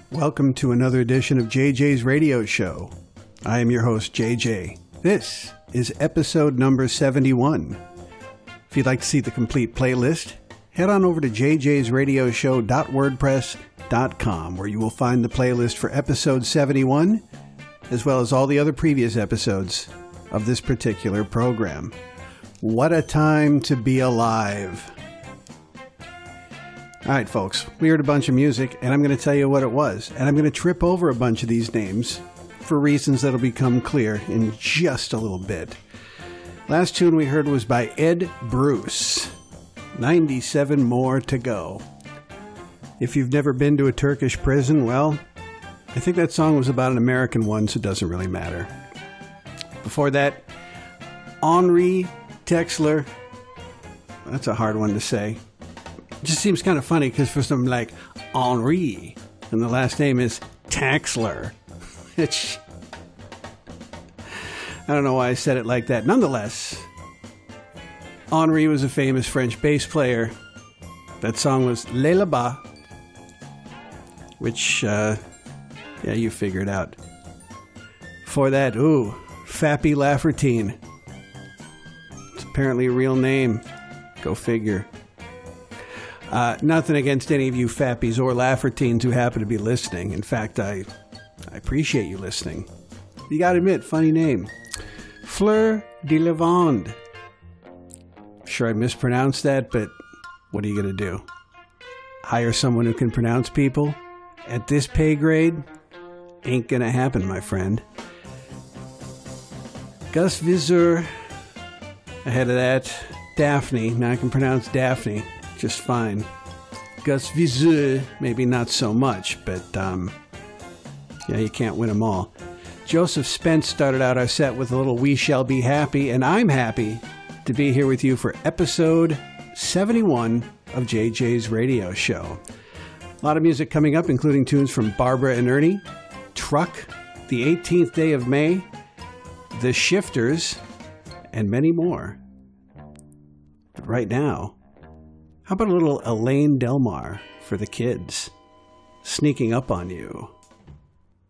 Welcome to another edition of JJ's Radio Show. I am your host, JJ. This is episode number 71. If you'd like to see the complete playlist, head on over to jjsradioshow.wordpress.com, where you will find the playlist for episode 71, as well as all the other previous episodes of this particular program. What a time to be alive. All right, folks, we heard a bunch of music, and I'm going to tell you what it was. And I'm going to trip over a bunch of these names for reasons that'll become clear in just a little bit. Last tune we heard was by Ed Bruce, 97 More to Go. If you've never been to a Turkish prison, well, I think that song was about an American one, so it doesn't really matter. Before that, Henri Texler. That's a hard one to say. It just seems kind of funny because for something like Henri, and the last name is Taxler. I don't know why I said it like that. Nonetheless, Henri was a famous French bass player. That song was Le Là-bas, which, you figure it out. For that, Fappy Laffertine. It's apparently a real name. Go figure. Nothing against any of you Fappies or Laffertines who happen to be listening. In fact, I appreciate you listening. You gotta admit, funny name. Fleur de Lavande. Sure I mispronounced that, but what are you gonna do? Hire someone who can pronounce people? At this pay grade? Ain't gonna happen, my friend. Gus Viseur. Ahead of that, Daphne. Now I can pronounce Daphne just fine. Gus Viseur, maybe not so much, but you can't win them all. Joseph Spence started out our set with a little We Shall Be Happy, and I'm happy to be here with you for episode 71 of JJ's Radio Show. A lot of music coming up, including tunes from Barbara and Ernie, Truck, The 18th Day of May, The Shifters, and many more. But right now, how about a little Elaine Delmar for the kids? Sneaking Up on You.